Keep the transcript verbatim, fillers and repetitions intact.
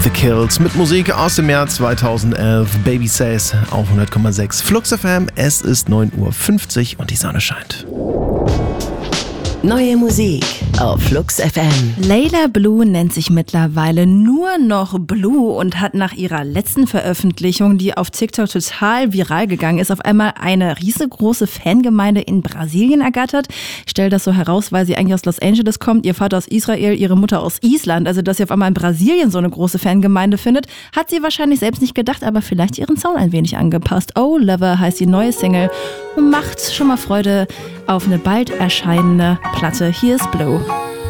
The Kills mit Musik aus dem Jahr zweitausendelf. Baby Says auf hundert Komma sechs Flux F M. Es ist neun Uhr fünfzig und die Sonne scheint. Neue Musik auf Flux F M. Layla Blue nennt sich mittlerweile nur noch Blue und hat nach ihrer letzten Veröffentlichung, die auf TikTok total viral gegangen ist, auf einmal eine riesengroße Fangemeinde in Brasilien ergattert. Ich stelle das so heraus, weil sie eigentlich aus Los Angeles kommt, ihr Vater aus Israel, ihre Mutter aus Island. Also, dass sie auf einmal in Brasilien so eine große Fangemeinde findet, hat sie wahrscheinlich selbst nicht gedacht, aber vielleicht ihren Sound ein wenig angepasst. Oh Lover heißt die neue Single und macht schon mal Freude auf eine bald erscheinende Platte. Hier ist Blue.